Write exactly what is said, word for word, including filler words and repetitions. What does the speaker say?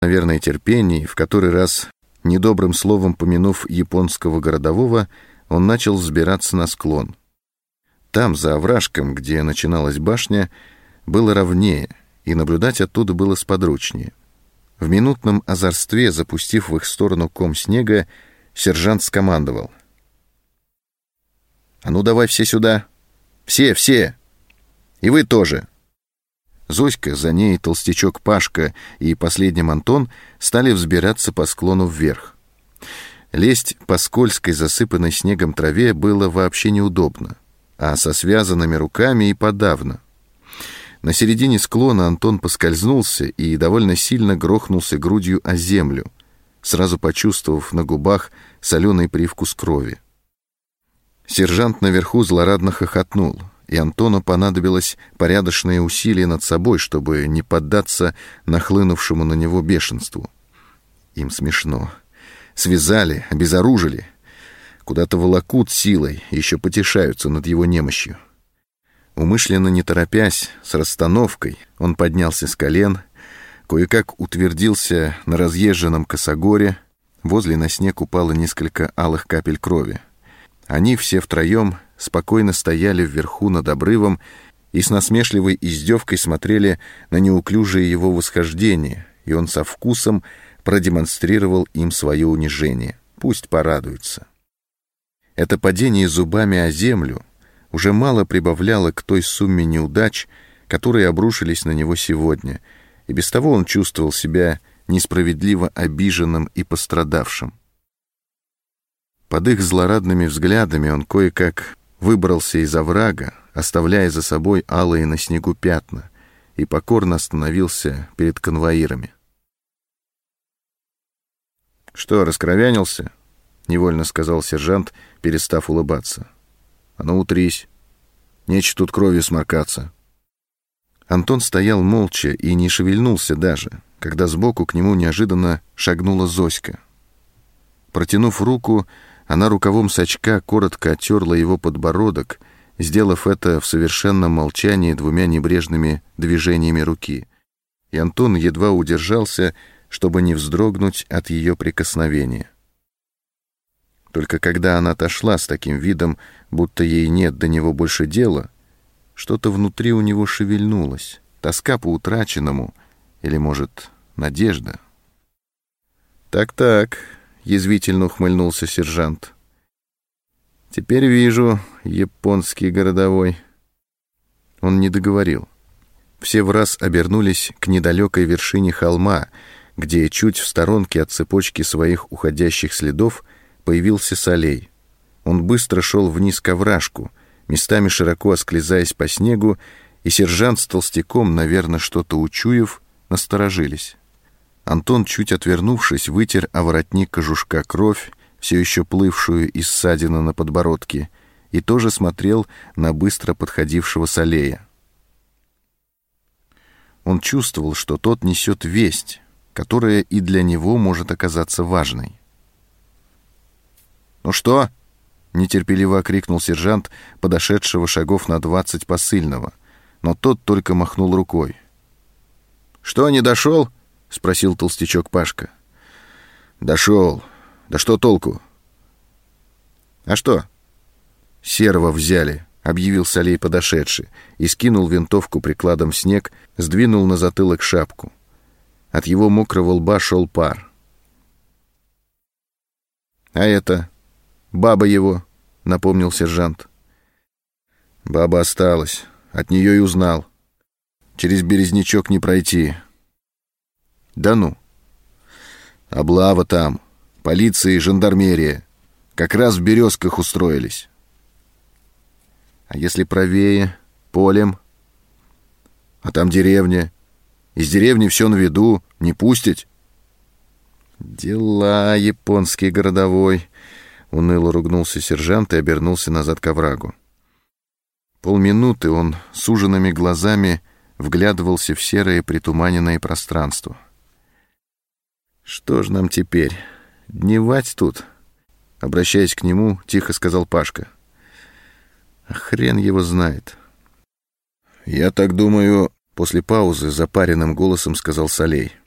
наверное, терпении, в который раз, недобрым словом помянув японского городового, он начал взбираться на склон. Там, за овражком, где начиналась башня, было ровнее, и наблюдать оттуда было сподручнее. В минутном озорстве, запустив в их сторону ком снега, сержант скомандовал: «А ну давай все сюда! Все, все! И вы тоже!» Зоська, за ней толстячок Пашка и последним Антон стали взбираться по склону вверх. Лезть по скользкой, засыпанной снегом траве было вообще неудобно, а со связанными руками и подавно. На середине склона Антон поскользнулся и довольно сильно грохнулся грудью о землю, сразу почувствовав на губах соленый привкус крови. Сержант наверху злорадно хохотнул, и Антону понадобилось порядочные усилия над собой, чтобы не поддаться нахлынувшему на него бешенству. Им смешно. Связали, обезоружили, куда-то волокут силой, еще потешаются над его немощью. Умышленно не торопясь, с расстановкой, он поднялся с колен, кое-как утвердился на разъезженном косогоре, возле на снег упало несколько алых капель крови. Они все втроем спокойно стояли вверху над обрывом и с насмешливой издевкой смотрели на неуклюжее его восхождение, и он со вкусом продемонстрировал им свое унижение. Пусть порадуются. Это падение зубами о землю уже мало прибавляло к той сумме неудач, которые обрушились на него сегодня, и без того он чувствовал себя несправедливо обиженным и пострадавшим. Под их злорадными взглядами он кое-как выбрался из оврага, оставляя за собой алые на снегу пятна, и покорно остановился перед конвоирами. «Что, раскровянился?» — невольно сказал сержант, перестав улыбаться. «А ну, утрись. Нечего тут кровью сморкаться». Антон стоял молча и не шевельнулся даже, когда сбоку к нему неожиданно шагнула Зоська. Протянув руку, она рукавом сачка коротко оттерла его подбородок, сделав это в совершенном молчании двумя небрежными движениями руки. И Антон едва удержался, чтобы не вздрогнуть от ее прикосновения. Только когда она отошла с таким видом, будто ей нет до него больше дела, что-то внутри у него шевельнулось, тоска по утраченному или, может, надежда. «Так-так», — язвительно ухмыльнулся сержант. «Теперь вижу, японский городовой». Он не договорил. Все враз обернулись к недалекой вершине холма, где чуть в сторонке от цепочки своих уходящих следов появился Солей. Он быстро шел вниз к овражку, местами широко осклизаясь по снегу, и сержант с толстяком, наверное, что-то учуяв, насторожились. Антон, чуть отвернувшись, вытер о воротник кожушка кровь, все еще плывшую из ссадины на подбородке, и тоже смотрел на быстро подходившего Солея. Он чувствовал, что тот несет весть, которая и для него может оказаться важной. «Ну что?» — нетерпеливо окрикнул сержант, подошедшего шагов на двадцать посыльного, но тот только махнул рукой. «Что, не дошел?» — спросил толстячок Пашка. «Дошел. Да что толку?» «А что?» «Серого взяли», — объявил Солей подошедший, и скинул винтовку прикладом в снег, сдвинул на затылок шапку. От его мокрого лба шел пар. «А это? Баба его», — напомнил сержант. «Баба осталась. От нее и узнал. Через Березнячок не пройти». «Да ну!» «Облава там. Полиция и жандармерия. Как раз в Березках устроились». «А если правее, полем?» «А там деревня. Из деревни все на виду. Не пустить?» «Дела, японский городовой!» — уныло ругнулся сержант и обернулся назад к оврагу. Полминуты он суженными глазами вглядывался в серое притуманенное пространство. «Что ж нам теперь? Дневать тут?» Обращаясь к нему, тихо сказал Пашка. «А хрен его знает». «Я так думаю...» — после паузы запаренным голосом сказал Солей.